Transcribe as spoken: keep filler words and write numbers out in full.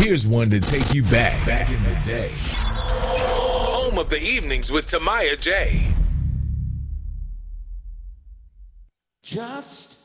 Here's one to take you back, back in the day. Home of the evenings with Tamaya J. Just